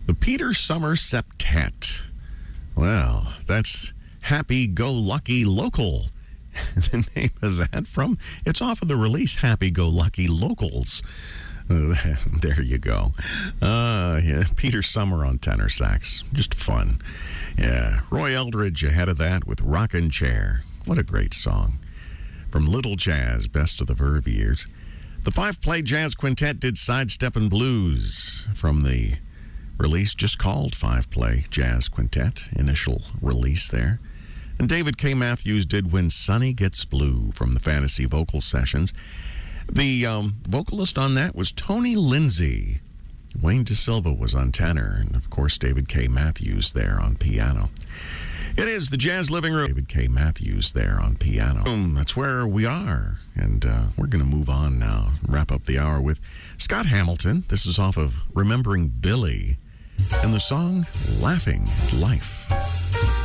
The Peter Summer Septet. Well, that's Happy Go Lucky Local. The name of that it's off of the release Happy Go Lucky Locals. There you go. Yeah, Peter Summer on tenor sax. Just fun. Yeah, Roy Eldridge ahead of that with Rockin' Chair. What a great song. From Little Jazz, Best of the Verve years. The five-play jazz quintet did Sidesteppin' Blues from the release just called Five-Play Jazz Quintet, initial release there. And David K. Matthews did When Sunny Gets Blue from the Fantasy Vocal Sessions. The vocalist on that was Tony Lindsay. Wayne DeSilva was on tenor, and of course David K. Matthews there on piano. It is the Jazz Living Room. David K. Matthews there on piano. That's where we are, and we're going to move on now, wrap up the hour with Scott Hamilton. This is off of Remembering Billy, and the song Laughing at Life.